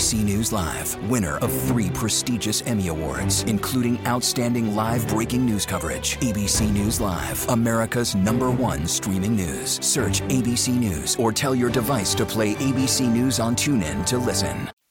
ABC News Live, winner of 3 prestigious Emmy Awards, including Outstanding Live Breaking News Coverage. ABC News Live, America's #1 streaming news. Search ABC News or tell your device to play ABC News on TuneIn to listen.